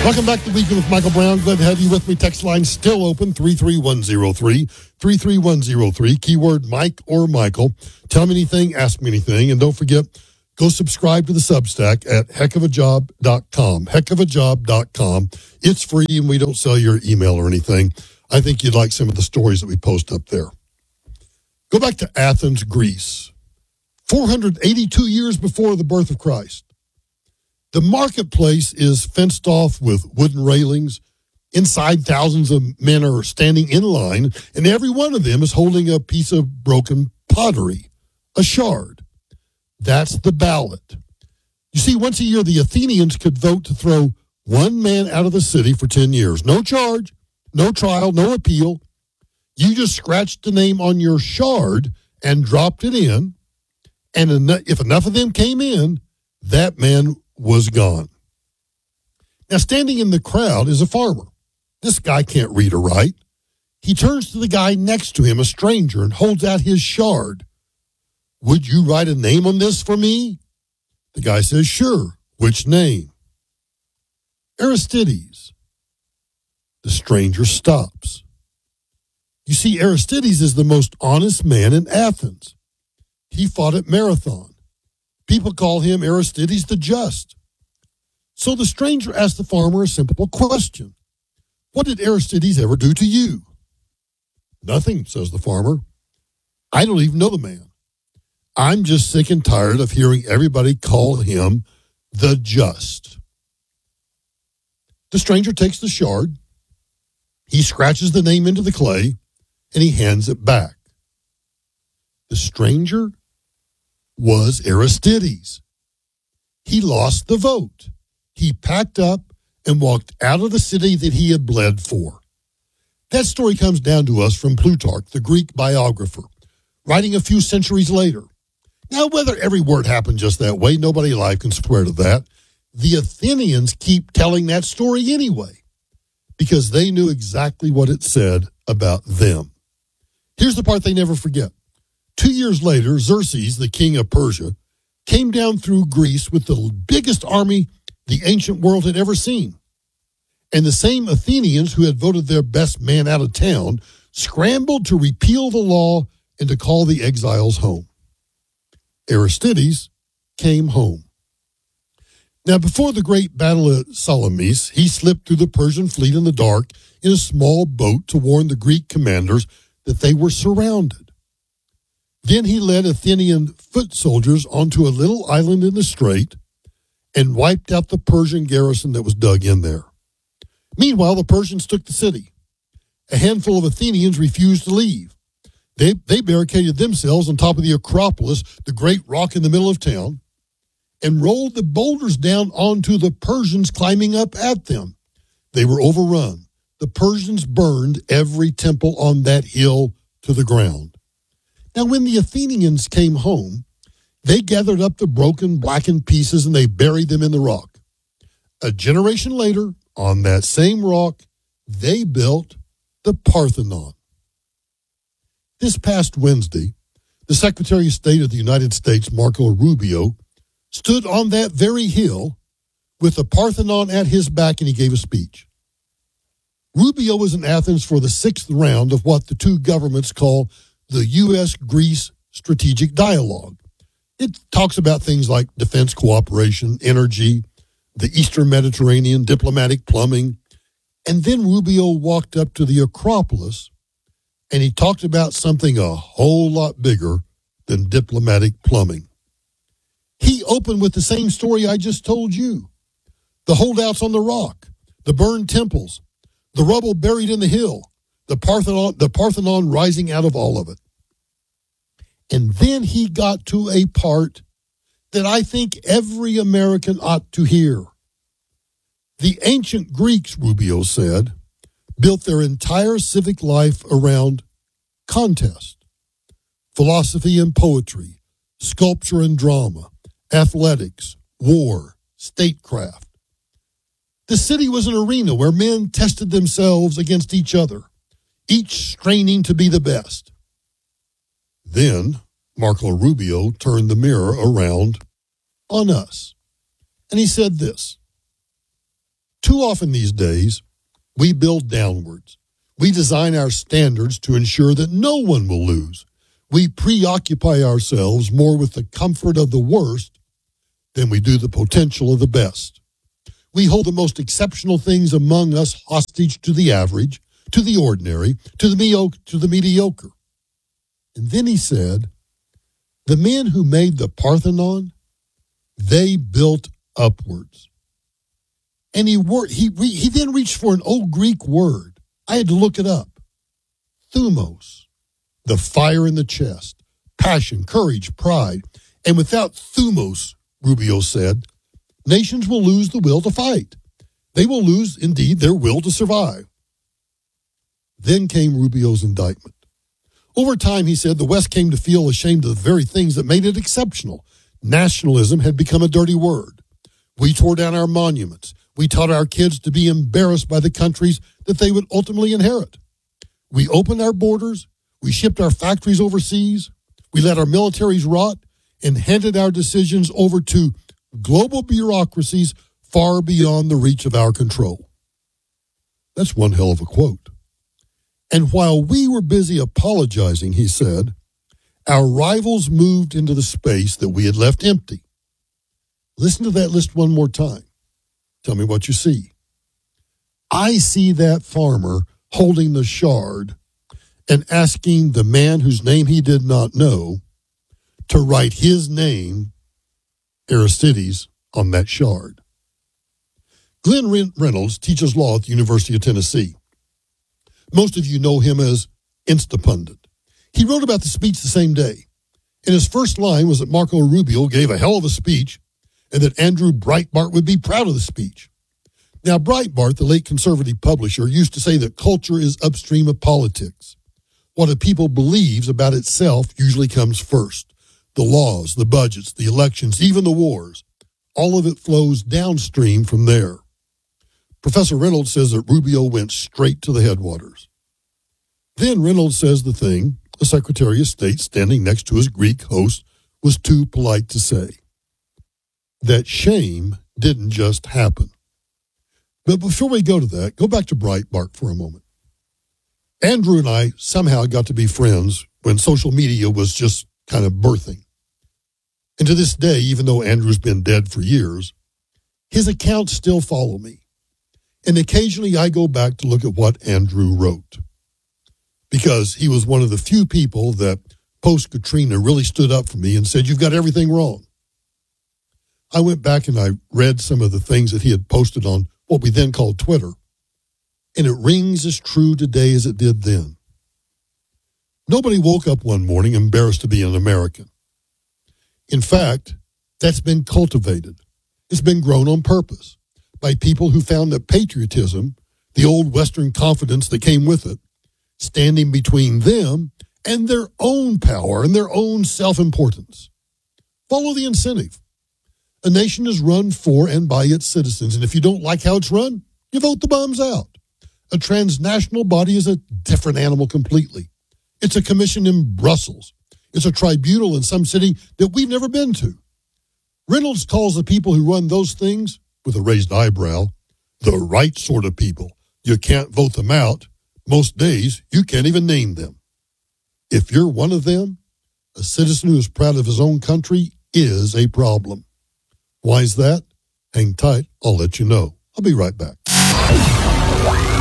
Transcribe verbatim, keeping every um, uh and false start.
Welcome back to Weekend with Michael Brown. Glad to have you with me. Text line still open, three three one zero three, three three one zero three. Keyword Mike or Michael. Tell me anything, ask me anything. And don't forget, go subscribe to the Substack at heck of a job dot com. heck of a job dot com. It's free and we don't sell your email or anything. I think you'd like some of the stories that we post up there. Go back to Athens, Greece. four hundred eighty-two years before the birth of Christ. The marketplace is fenced off with wooden railings. Inside, thousands of men are standing in line, and every one of them is holding a piece of broken pottery, a shard. That's the ballot. You see, once a year, the Athenians could vote to throw one man out of the city for ten years. No charge, no trial, no appeal. You just scratched the name on your shard and dropped it in, and if enough of them came in, that man was gone. Now, standing in the crowd is a farmer. This guy can't read or write. He turns to the guy next to him, a stranger, and holds out his shard. Would you write a name on this for me? The guy says, sure. Which name? Aristides. The stranger stops. You see, Aristides is the most honest man in Athens. He fought at Marathon. People call him Aristides the Just. So the stranger asked the farmer a simple question. What did Aristides ever do to you? Nothing, says the farmer. I don't even know the man. I'm just sick and tired of hearing everybody call him the Just. The stranger takes the shard. He scratches the name into the clay, and he hands it back. The stranger was Aristides. He lost the vote. He packed up and walked out of the city that he had bled for. That story comes down to us from Plutarch, the Greek biographer, writing a few centuries later. Now, whether every word happened just that way, nobody alive can swear to that. The Athenians keep telling that story anyway, because they knew exactly what it said about them. Here's the part they never forget. Two years later, Xerxes, the king of Persia, came down through Greece with the biggest army the ancient world had ever seen. And the same Athenians who had voted their best man out of town scrambled to repeal the law and to call the exiles home. Aristides came home. Now, before the great battle at Salamis, he slipped through the Persian fleet in the dark in a small boat to warn the Greek commanders that they were surrounded. Then he led Athenian foot soldiers onto a little island in the strait and wiped out the Persian garrison that was dug in there. Meanwhile, the Persians took the city. A handful of Athenians refused to leave. They, they barricaded themselves on top of the Acropolis, the great rock in the middle of town, and rolled the boulders down onto the Persians climbing up at them. They were overrun. The Persians burned every temple on that hill to the ground. Now, when the Athenians came home, they gathered up the broken, blackened pieces and they buried them in the rock. A generation later, on that same rock, they built the Parthenon. This past Wednesday, the Secretary of State of the United States, Marco Rubio, stood on that very hill with the Parthenon at his back and he gave a speech. Rubio was in Athens for the sixth round of what the two governments call the U S Greece Strategic Dialogue. It talks about things like defense cooperation, energy, the Eastern Mediterranean, diplomatic plumbing. And then Rubio walked up to the Acropolis and he talked about something a whole lot bigger than diplomatic plumbing. He opened with the same story I just told you. The holdouts on the rock, the burned temples, the rubble buried in the hill, the Parthenon, the Parthenon rising out of all of it. And then he got to a part that I think every American ought to hear. The ancient Greeks, Rubio said, built their entire civic life around contest, philosophy and poetry, sculpture and drama, athletics, war, statecraft. The city was an arena where men tested themselves against each other, each straining to be the best. Then Marco Rubio turned the mirror around on us. And he said this: Too often these days, we build downwards. We design our standards to ensure that no one will lose. We preoccupy ourselves more with the comfort of the worst than we do the potential of the best. We hold the most exceptional things among us hostage to the average, to the ordinary, to the, me- to the mediocre. And then he said, the men who made the Parthenon, they built upwards. And he, wor- he, he then reached for an old Greek word. I had to look it up. Thumos, the fire in the chest, passion, courage, pride. And without thumos, Rubio said, nations will lose the will to fight. They will lose, indeed, their will to survive. Then came Rubio's indictment. Over time, he said, the West came to feel ashamed of the very things that made it exceptional. Nationalism had become a dirty word. We tore down our monuments. We taught our kids to be embarrassed by the countries that they would ultimately inherit. We opened our borders. We shipped our factories overseas. We let our militaries rot and handed our decisions over to global bureaucracies far beyond the reach of our control. That's one hell of a quote. And while we were busy apologizing, he said, our rivals moved into the space that we had left empty. Listen to that list one more time. Tell me what you see. I see that farmer holding the shard and asking the man whose name he did not know to write his name, Aristides, on that shard. Glenn Reynolds teaches law at the University of Tennessee. Most of you know him as Instapundit. He wrote about the speech the same day. And his first line was that Marco Rubio gave a hell of a speech and that Andrew Breitbart would be proud of the speech. Now, Breitbart, the late conservative publisher, used to say that culture is upstream of politics. What a people believes about itself usually comes first. The laws, the budgets, the elections, even the wars. All of it flows downstream from there. Professor Reynolds says that Rubio went straight to the headwaters. Then Reynolds says the thing the Secretary of State standing next to his Greek host was too polite to say. That shame didn't just happen. But before we go to that, go back to Breitbart for a moment. Andrew and I somehow got to be friends when social media was just kind of birthing. And to this day, even though Andrew's been dead for years, his accounts still follow me. And occasionally I go back to look at what Andrew wrote. Because he was one of the few people that post-Katrina really stood up for me and said, you've got everything wrong. I went back and I read some of the things that he had posted on what we then called Twitter. And it rings as true today as it did then. Nobody woke up one morning embarrassed to be an American. In fact, that's been cultivated. It's been grown on purpose by people who found that patriotism, the old Western confidence that came with it, standing between them and their own power and their own self-importance. Follow the incentive. A nation is run for and by its citizens, and if you don't like how it's run, you vote the bums out. A transnational body is a different animal completely. It's a commission in Brussels. It's a tribunal in some city that we've never been to. Reynolds calls the people who run those things, with a raised eyebrow, the right sort of people. You can't vote them out. Most days, you can't even name them. If you're one of them, a citizen who is proud of his own country is a problem. Why is that? Hang tight. I'll let you know. I'll be right back.